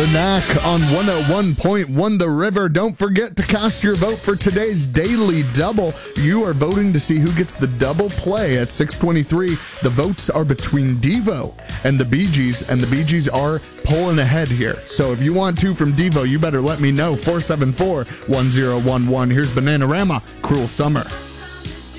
The Knack on 101.1 The River. Don't forget to cast your vote for today's Daily Double. You are voting to see who gets the double play at 6:23. The votes are between Devo and the Bee Gees, and the Bee Gees are pulling ahead here. So if you want to from Devo, you better let me know. 474-1011. Here's Bananarama, Cruel Summer.